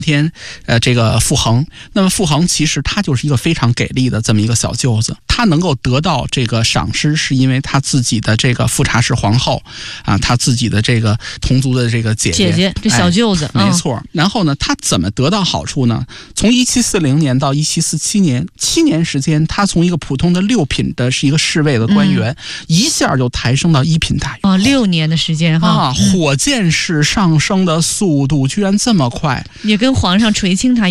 天这个傅恒，那么傅恒其实他就是一个非常给力的这么一个小舅子，他能够得到这个赏识，是因为他自己的这个富察氏皇后啊，他自己的这个同族的这个姐姐， 这小舅子， 没错。然后呢，他怎么得到好处呢？从1740年到1747年，7年时间，他从一个普通的6品的是一个侍卫的官员，一下就抬升到1品大员。 6年的时间哈， 火箭式上升的速度居然这么快， 也跟皇上垂青他